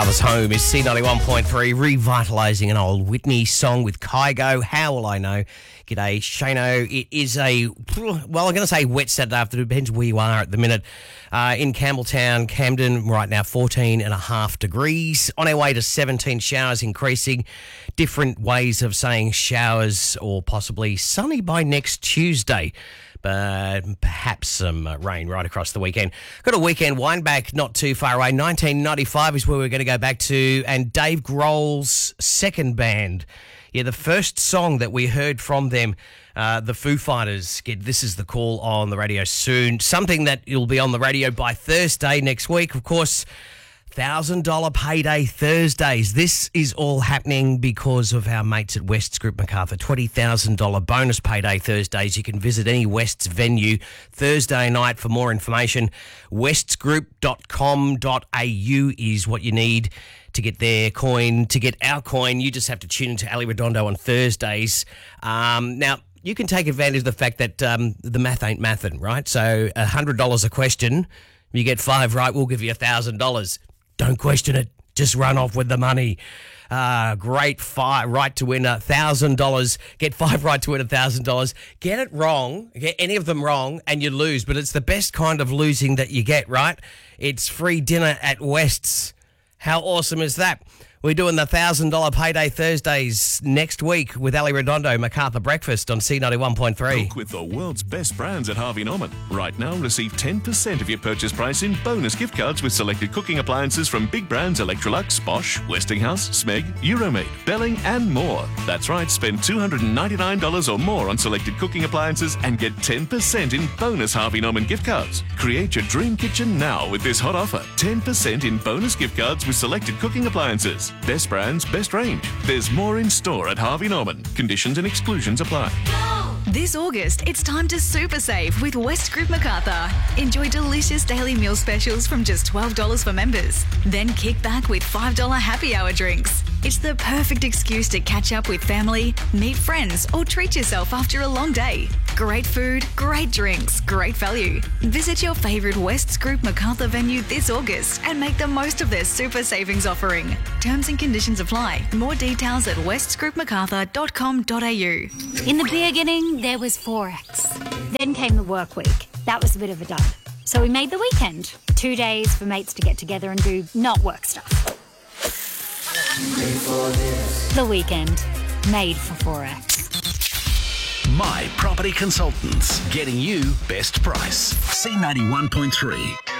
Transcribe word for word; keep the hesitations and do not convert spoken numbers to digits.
MacArthur's home is C ninety-one point three, revitalising an old Whitney song with Kygo. How will I know? G'day, Shano. It is a, well, I'm going to say wet Saturday afternoon. It depends where you are at the minute. Uh, in Campbelltown, Camden, right now fourteen and a half degrees. On our way to seventeen, showers increasing. Different ways of saying showers or possibly sunny by next Tuesday. But perhaps some uh, rain right across the weekend. Got a weekend wind back not too far away. nineteen ninety-five is where we're going to go back to, and Dave Grohl's second band. Yeah, the first song that we heard from them, uh, the Foo Fighters, get This Is the Call on the radio soon. Something that will be on the radio by Thursday next week. Of course, one thousand dollars payday Thursdays. This is all happening because of our mates at West's Group MacArthur. twenty thousand dollars bonus payday Thursdays. You can visit any West's venue Thursday night for more information. wests group dot com dot a u is what you need to get their coin. To get our coin, you just have to tune into Ali Redondo on Thursdays. Um, now, you can take advantage of the fact that um, the math ain't mathin', right? So one hundred dollars a question. If you get five right, we'll give you one thousand dollars. Don't question it. Just run off with the money. Uh, great fight, right to win one thousand dollars. Get five right to win one thousand dollars. Get it wrong, get any of them wrong, and you lose. But it's the best kind of losing that you get, right? It's free dinner at West's. How awesome is that? We're doing the one thousand dollars payday Thursdays next week with Ali Redondo, MacArthur Breakfast on C ninety-one point three. Cook with the world's best brands at Harvey Norman. Right now, receive ten percent of your purchase price in bonus gift cards with selected cooking appliances from big brands Electrolux, Bosch, Westinghouse, Smeg, Euromade, Belling and more. That's right, spend two hundred ninety-nine dollars or more on selected cooking appliances and get ten percent in bonus Harvey Norman gift cards. Create your dream kitchen now with this hot offer. ten percent in bonus gift cards with selected cooking appliances. Best brands, best range. There's more in store at Harvey Norman. Conditions and exclusions apply. This August, it's time to super save with West Group MacArthur. Enjoy delicious daily meal specials from just twelve dollars for members. Then kick back with five dollars happy hour drinks. It's the perfect excuse to catch up with family, meet friends, or treat yourself after a long day. Great food, great drinks, great value. Visit your favourite West's Group MacArthur venue this August and make the most of their super savings offering. Terms and conditions apply. More details at wests group macarthur dot com dot a u. In the beginning, there was Forex. Then came the work week. That was a bit of a dud. So we made the weekend. Two days for mates to get together and do not work stuff. The weekend. Made for Forex. My Property Consultants. Getting you best price. C ninety-one point three.